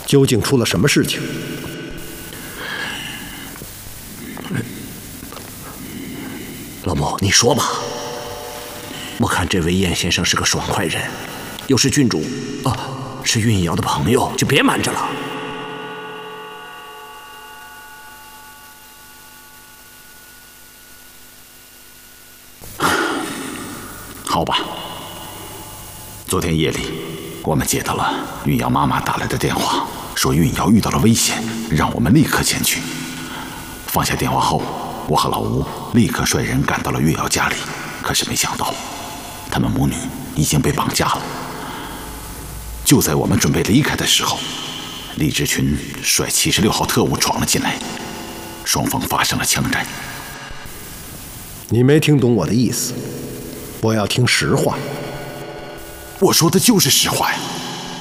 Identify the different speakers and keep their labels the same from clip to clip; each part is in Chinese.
Speaker 1: 究竟出了什么事情？
Speaker 2: 老穆，你说吧。我看这位燕先生是个爽快人，又是郡主是运瑶的朋友，就别瞒着了。好吧。昨天夜里，我们接到了运瑶妈妈打来的电话，说运瑶遇到了危险，让我们立刻前去。放下电话后，我和老吴立刻率人赶到了运瑶家里，可是没想到，他们母女已经被绑架了。就在我们准备离开的时候，李志群率76号特务闯了进来，双方发生了枪战。
Speaker 1: 你没听懂我的意思，我要听实话。
Speaker 2: 我说的就是实话呀。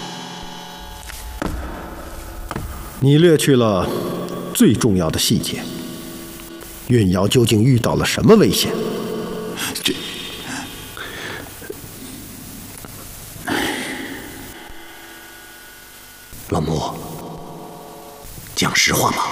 Speaker 1: 你略去了最重要的细节。运瑶究竟遇到了什么危险？
Speaker 2: 老穆，讲实话嘛。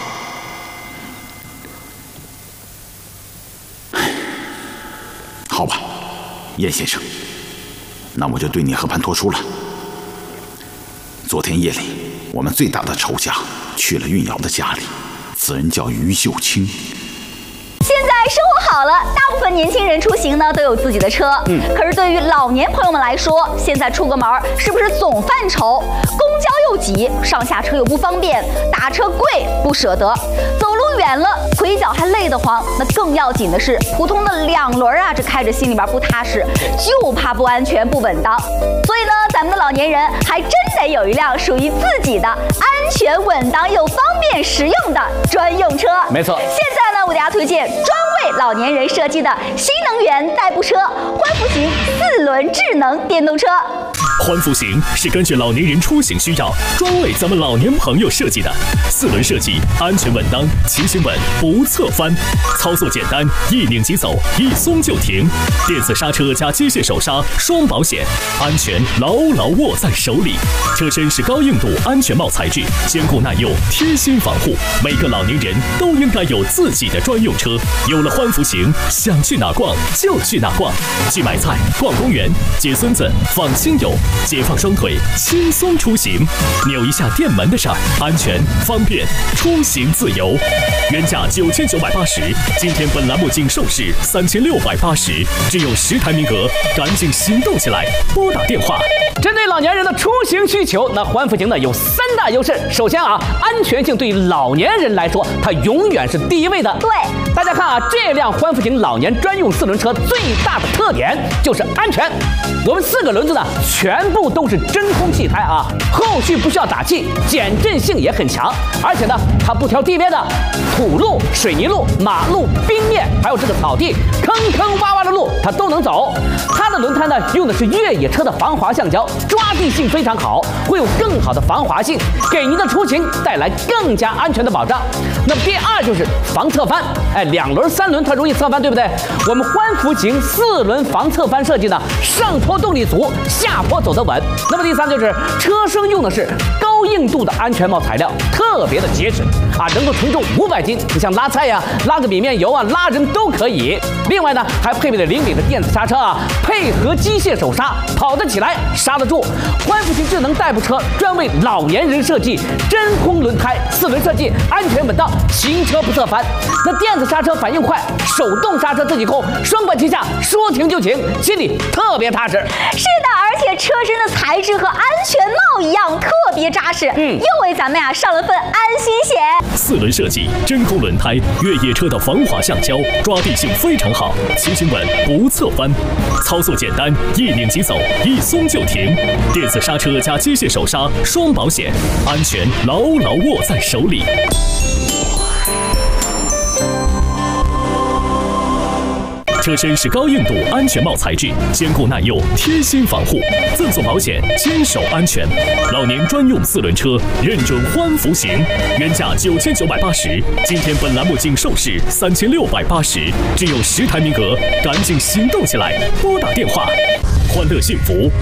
Speaker 2: 好吧，燕先生，那我就对你和盘托出了。昨天夜里，我们最大的仇家去了运瑶的家里，此人叫于秀清。
Speaker 3: 现在生活好了，大部分年轻人出行呢都有自己的车。可是对于老年朋友们来说，现在出个门是不是总犯愁？公交又挤，上下车又不方便，打车贵不舍得，走路远了腿脚还累得慌。那更要紧的是，普通的2轮啊，这开着心里边不踏实，就怕不安全不稳当。所以呢，咱们的老年人还真得有一辆属于自己的安全稳当又方便实用的专用车。
Speaker 4: 没错。
Speaker 3: 现在呢，我给大家推荐专为老年人设计的新能源代步车欢福行4轮智能电动车。
Speaker 5: 欢福行是根据老年人出行需要，专为咱们老年朋友设计的4轮设计，安全稳当，骑行稳不侧翻，操作简单，一拧即走，一松就停，电子刹车加机械手刹双保险，安全牢牢握在手里。车身是高硬度安全帽材质，坚固耐用，贴心防护。每个老年人都应该有自己的专用车。有了欢福行，想去哪逛就去哪逛，去买菜、逛公园、接孙子、放亲友，解放双腿，轻松出行。扭一下电门的事儿，安全方便，出行自由。原价9980，今天本栏目仅售市3680，只有10台名额，赶紧行动起来，拨打电话。
Speaker 4: 针对老年人的出行需求，那欢福行呢有3大优势。首先啊，安全性对于老年人来说，它永远是第一位的。
Speaker 3: 对，
Speaker 4: 大家看啊，这辆欢福行老年专用4轮车最大的特点就是安全。我们4个轮子呢，全部都是真空气胎啊，后续不需要打气，减震性也很强。而且呢，它不挑地面的，土路、水泥路、马路、冰面，还有这个草地、坑坑洼洼的路，它都能走。它的轮胎呢，用的是越野车的防滑橡胶，抓地性非常好，会有更好的防滑性，给您的出行带来更加安全的保障。那么第二就是防侧翻，2轮、3轮它容易侧翻，对不对？我们欢福行4轮防侧翻设计呢，上坡动力足，下坡走得稳。那么第三就是车身用的是高硬度的安全帽材料，特别的结实啊，能够承重500斤，你像拉菜呀、拉个米面油啊、拉人都可以。另外呢，还配备了灵敏的电子刹车啊，配合机械手刹，跑得起来，刹得住。欢福行智能代步车专为老年人设计，真空轮胎，4轮设计，安全稳当，行车不侧翻。那电子刹车反应快，手动刹车自己控，双管齐下，说停就停，心里特别踏实。
Speaker 3: 是的，而且车身的材质和安全帽一样，特别扎实，又为咱们上了份安心险。
Speaker 5: 4轮设计，真空轮胎，越野车的防滑橡胶，抓地性非常好，骑行稳不侧翻，操作简单，一拧即走，一松就停，电子刹车加机械手刹双保险，安全牢牢握在手里。 车身是高硬度安全帽材质，坚固耐用，贴心防护，赠送保险，坚守安全。老年专用4轮车，认准欢福行，原价9980，今天本栏目仅售市3680，只有10台名额，赶紧行动起来，拨打电话，欢乐幸福